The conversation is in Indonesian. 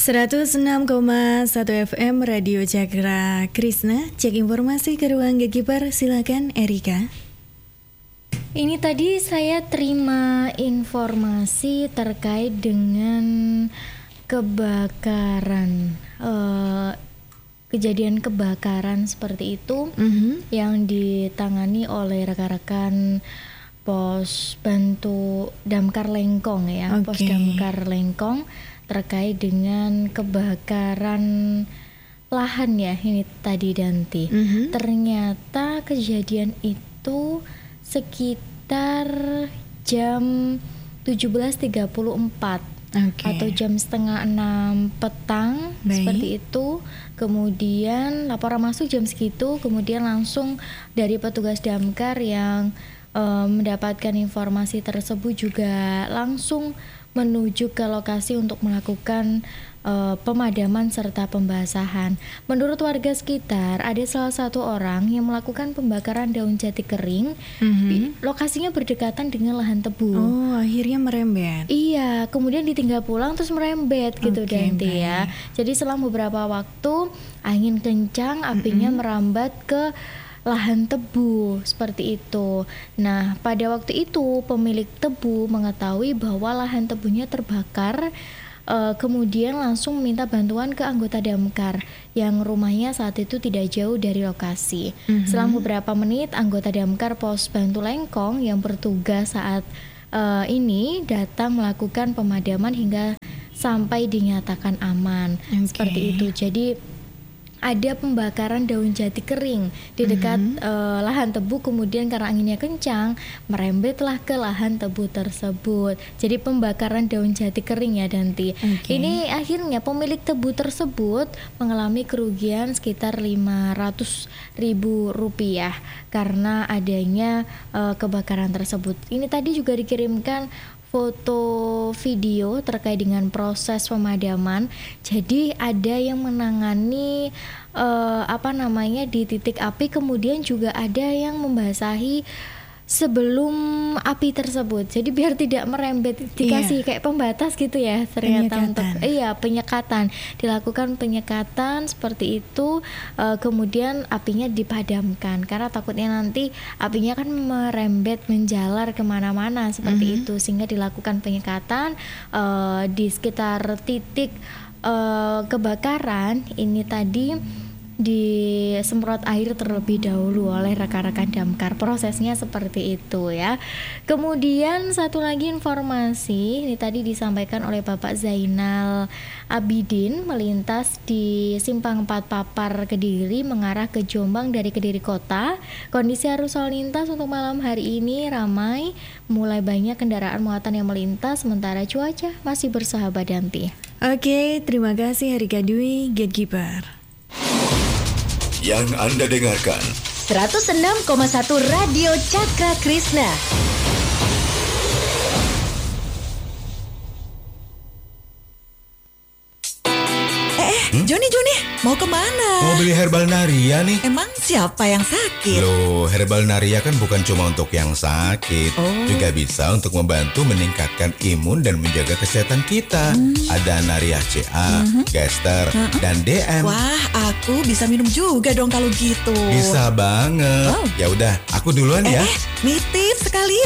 106,1 FM Radio Cakra Krishna. Cek informasi ke ruang Gatekeeper, silakan Erika. Ini tadi saya terima informasi terkait dengan kebakaran, kejadian kebakaran seperti itu yang ditangani oleh rekan-rekan Pos Bantu Damkar Lengkong ya, Pos Damkar Lengkong terkait dengan kebakaran lahan ya ini tadi Danti. Ternyata kejadian itu sekitar jam 17.34 atau jam setengah 6 petang. Seperti itu. Kemudian laporan masuk jam segitu, kemudian langsung dari petugas damkar yang mendapatkan informasi tersebut juga langsung menuju ke lokasi untuk melakukan pemadaman serta pembasahan. Menurut warga sekitar, ada salah satu orang yang melakukan pembakaran daun jati kering. Lokasinya berdekatan dengan lahan tebu. Oh, akhirnya merembet. Iya, kemudian ditinggal pulang terus merembet gitu Danti ya. Jadi selang beberapa waktu angin kencang, apinya merambat ke lahan tebu seperti itu. Nah, pada waktu itu pemilik tebu mengetahui bahwa lahan tebunya terbakar, kemudian langsung meminta bantuan ke anggota damkar yang rumahnya saat itu tidak jauh dari lokasi. Selang beberapa menit, anggota damkar Pos Bantu Lengkong yang bertugas saat ini datang melakukan pemadaman hingga sampai dinyatakan aman. Seperti itu. Jadi ada pembakaran daun jati kering di dekat lahan tebu, kemudian karena anginnya kencang merembetlah ke lahan tebu tersebut. Jadi pembakaran daun jati kering ya Danti. Ini akhirnya pemilik tebu tersebut mengalami kerugian sekitar Rp500.000 karena adanya kebakaran tersebut. Ini tadi juga dikirimkan foto video terkait dengan proses pemadaman. Jadi ada yang menangani di titik api, kemudian juga ada yang membasahi sebelum api tersebut. Jadi biar tidak merembet dikasih kayak pembatas gitu ya ternyata untuk penyekatan. Dilakukan penyekatan seperti itu, kemudian apinya dipadamkan karena takutnya nanti apinya kan merembet menjalar kemana-mana seperti itu, sehingga dilakukan penyekatan di sekitar titik kebakaran ini tadi. Disemprot air terlebih dahulu oleh rekan-rekan damkar. Prosesnya seperti itu ya. Kemudian satu lagi informasi ini tadi disampaikan oleh Bapak Zainal Abidin melintas di Simpang 4 Papar Kediri mengarah ke Jombang dari Kediri Kota. Kondisi arus lalu lintas untuk malam hari ini ramai, mulai banyak kendaraan muatan yang melintas, sementara cuaca masih bersahabat Danti. Oke, terima kasih Erika Dwi, Gatekeeper. Yang Anda dengarkan 106,1 Radio Cakra Krishna. Joni, mau kemana? Mau beli herbal Naria nih. Emang siapa yang sakit? Loh, herbal Naria kan bukan cuma untuk yang sakit, juga bisa untuk membantu meningkatkan imun dan menjaga kesehatan kita. Ada Naria CA, Gester, dan DM. Wah, aku bisa minum juga dong kalau gitu. Bisa banget. Ya udah, aku duluan ya. Nitip sekali.